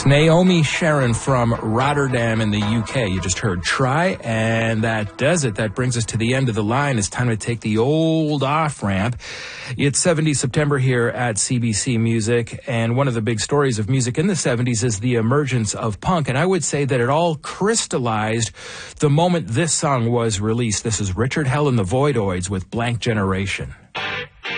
Naomi Sharon from Rotterdam in the UK. You just heard Try, and that does it. That brings us to the end of the line. It's time to take the old off-ramp. It's 70 September here at CBC Music, and one of the big stories of music in the 70s is the emergence of punk, and I would say that it all crystallized the moment this song was released. This is Richard Hell and the Voidoids with Blank Generation.